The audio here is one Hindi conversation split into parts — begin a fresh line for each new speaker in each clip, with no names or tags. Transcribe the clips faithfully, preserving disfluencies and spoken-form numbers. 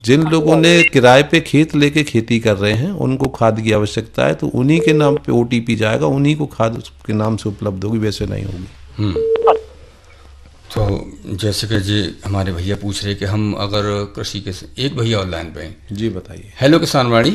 जिन लोगों ने किराए पे खेत लेके खेती कर रहे हैं उनको खाद की आवश्यकता है, तो उन्हीं के नाम पे ओटीपी जाएगा, उन्हीं को खाद के नाम से उपलब्ध होगी, वैसे नहीं होगी।
हम्म तो जैसे कि जी हमारे भैया पूछ रहे कि हम अगर कृषि के एक भैया ऑनलाइन पे हैं।
जी बताइए।
हेलो किसानवाड़ी।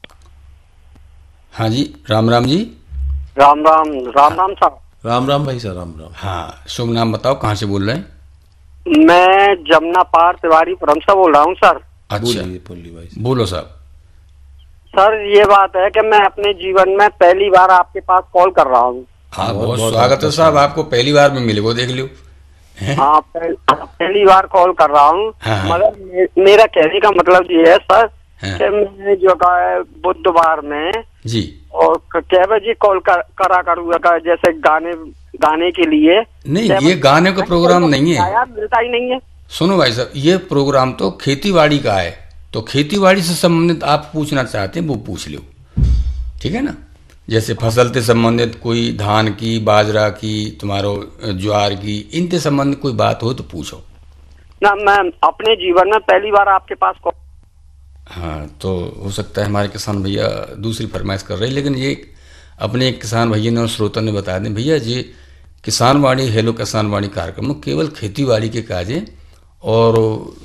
हाँ जी, राम राम जी।
राम राम राम राम साहब।
राम राम भाई साहब, राम राम।
हाँ, शुभ नाम बताओ, कहाँ से बोल रहे हैं?
मैं जमुना पार तिवारीपुरम से बोल रहा हूँ सर।
अच्छा,
बोलिए बोलिए भाई साहब।
बोलो साहब।
सर ये बात है कि मैं अपने जीवन में पहली बार आपके पास कॉल कर रहा हूँ।
हाँ,
बहुत-
बहुत
बहुत
स्वागत है साहब, आपको पहली बार में मिले, वो देख लो।
हाँ पह, पहली बार कॉल कर रहा हूँ।
हाँ, हाँ।
मगर मे, मेरा कहने का मतलब ये है सर
हाँ।
कि मैं जो का है बुधवार में
जी
और कै बजे कॉल कर, करा करूँगा, जैसे गाने गाने के लिए।
नहीं, ये गाने का प्रोग्राम नहीं है,
यार मिलता ही नहीं है।
सुनो भाई साहब, ये प्रोग्राम तो खेतीबाड़ी का है, तो खेतीबाड़ी से संबंधित आप पूछना चाहते हैं वो पूछ लो, ठीक है ना। जैसे फसल से संबंधित कोई धान की, बाजरा की, तुम्हारो ज्वार की, इनसे संबंधित कोई बात हो तो पूछो
ना। मैं अपने जीवन में पहली बार आपके पास कॉल।
हाँ, तो हो सकता है हमारे किसान भैया दूसरी फरमाइश कर रहे हैं, लेकिन ये अपने एक किसान भैया ने और श्रोता ने बता दें, भैया जी किसानवाड़ी, हेलो किसानवाड़ी कार्यक्रम केवल खेतीबाड़ी के काजें और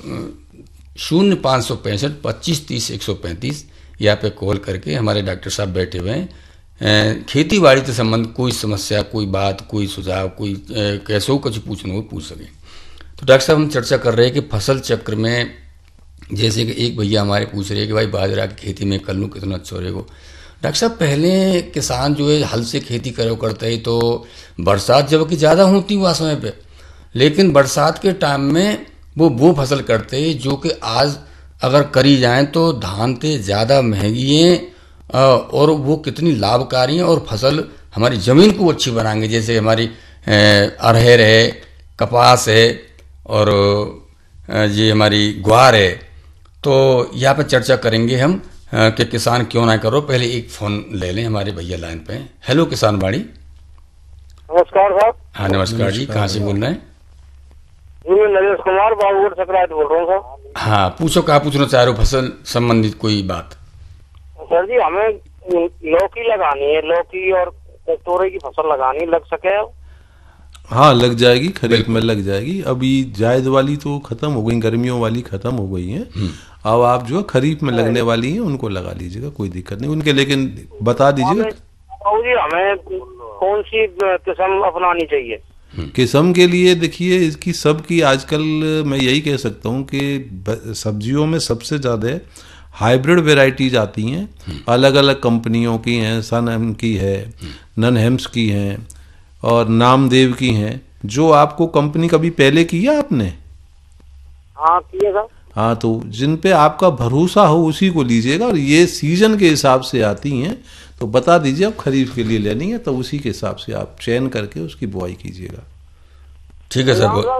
शून्य पाँच सौ पैंसठ पच्चीस तीस एक सौ पैंतीस यहाँ पे कॉल करके हमारे डॉक्टर साहब बैठे हुए हैं। खेती बाड़ी से संबंध कोई समस्या, कोई बात, कोई सुझाव, कोई कैसे हो कुछ पूछना हो पूछ सकें। तो डॉक्टर साहब हम चर्चा कर रहे हैं कि फसल चक्र में, जैसे कि एक भैया हमारे पूछ रहे हैं कि भाई बाजरा की खेती में कल्लू कितना अच्छा रहेगा। डॉक्टर साहब पहले किसान जो है हल से खेती करो करते ही, तो बरसात जबकि ज़्यादा होती हुआ समय पे, लेकिन बरसात के टाइम में वो वो फसल करते हैं जो कि आज अगर करी जाए तो धान से ज़्यादा महंगी हैं और वो कितनी लाभकारी हैं और फसल हमारी ज़मीन को अच्छी बनाएंगे। जैसे हमारी अरहर है, कपास है और ये हमारी ग्वार है। तो यहाँ पर चर्चा करेंगे हम कि किसान क्यों ना करो। पहले एक फ़ोन ले लें, हमारे भैया लाइन पे हैं। हेलो किसानवाड़ी।
नमस्कार साहब।
हाँ नमस्कार जी, कहाँ से बोल रहे हैं?
जी मैं नरेश कुमार बाबूगढ़ सकरात बोल रहा हूँ सर।
हाँ, पूछो, कहाँ पूछना चाह रहे हो? फसल संबंधित कोई बात?
सर जी हमें लौकी लगानी है, लौकी और तोरई की फसल लगानी, लग सके?
हाँ लग जाएगी, खरीफ में लग जाएगी। अभी जायद वाली तो खत्म हो गई, गर्मियों वाली खत्म हो गई है। अब आप जो खरीफ में लगने वाली हैं उनको लगा लीजिएगा, कोई दिक्कत नहीं उनके। लेकिन बता दीजिएगा
जी हमें कौन सी किस्म अपनानी चाहिए?
किस्म के लिए देखिए, इसकी सबकी आजकल मैं यही कह सकता हूँ कि सब्जियों में सबसे ज़्यादा हाइब्रिड वेराइटीज आती हैं, अलग अलग कंपनियों की हैं। सन हेम की है, नन हेम्स की हैं और नामदेव की हैं। जो आपको कंपनी कभी पहले की है आपने?
हाँ किए सर।
हाँ, तो जिन पे आपका भरोसा हो उसी को लीजिएगा। और ये सीजन के हिसाब से आती हैं, तो बता दीजिए आप खरीफ के लिए लेनी है, तो उसी के हिसाब से आप चयन करके उसकी बुआई कीजिएगा।
ठीक है सर।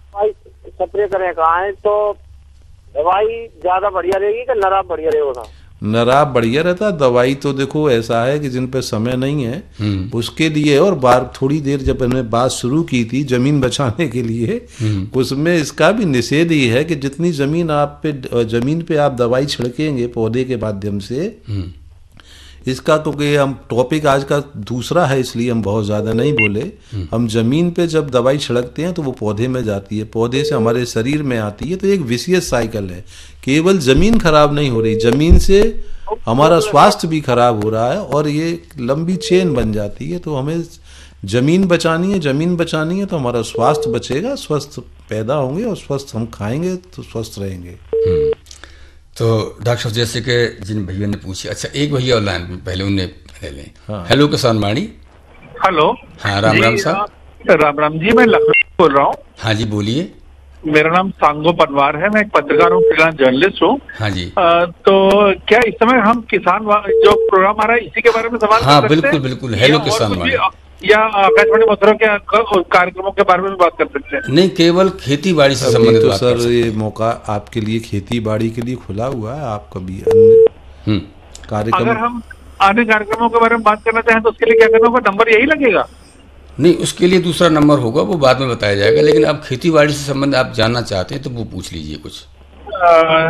स्प्रे करें कहाँ है तो दवाई ज्यादा बढ़िया रहेगी कि नराब बढ़िया रहेगा?
नराब बढ़िया रहता है। दवाई तो देखो ऐसा है कि जिन पे समय नहीं है उसके लिए, और बार थोड़ी देर जब हमने बात शुरू की थी जमीन बचाने के लिए, उसमें इसका भी निषेध ही है कि जितनी जमीन आप पे जमीन पे आप दवाई छिड़केंगे पौधे के माध्यम से, इसका तो कि हम टॉपिक आज का दूसरा है इसलिए हम बहुत ज़्यादा नहीं बोले। हम जमीन पे जब दवाई छिड़कते हैं तो वो पौधे में जाती है, पौधे से हमारे शरीर में आती है, तो एक विशियस साइकिल है। केवल जमीन खराब नहीं हो रही, जमीन से हमारा स्वास्थ्य भी खराब हो रहा है और ये लंबी चेन बन जाती है। तो हमें जमीन बचानी है, जमीन बचानी है तो हमारा स्वास्थ्य बचेगा, स्वस्थ पैदा होंगे और स्वस्थ हम खाएंगे तो स्वस्थ रहेंगे।
तो डॉक्टर साहब जैसे कि जिन भैया ने पूछी, अच्छा एक भैया ऑनलाइन में, पहले उन्हें ले लें। हाँ। हेलो किसानवाड़ी।
हेलो।
हाँ राम राम साहब।
राम राम जी, मैं लखनऊ बोल रहा हूँ।
हाँ जी बोलिए।
मेरा नाम सांगो पनवार है, मैं एक पत्रकार हूँ, फ्रीलांस जर्नलिस्ट हूँ।
हाँ जी।
आ, तो क्या इस समय हम किसान जो प्रोग्राम आ रहा है इसी के बारे में सवाल
हाँ
कर सकते
बिल्कुल
हैं?
बिल्कुल। हेलो किसानवाड़ी
या आकाशवाणी मथुरा के कार्यक्रमों के बारे में भी बात कर सकते हैं?
नहीं, केवल खेती बाड़ी से संबंधित
तो
बात
सर
कर
ये मौका आपके लिए खेती बाड़ी के लिए खुला हुआ है। आप कभी अन्य कार्यक्रम,
अगर हम अन्य कार्यक्रमों के बारे में बात करना चाहें तो उसके लिए क्या करना होगा? नंबर यही लगेगा?
नहीं, उसके लिए दूसरा नंबर होगा, वो बाद में बताया जाएगा। लेकिन आप खेती बाड़ी से संबंध आप जानना चाहते हैं तो वो पूछ लीजिए कुछ।
आ,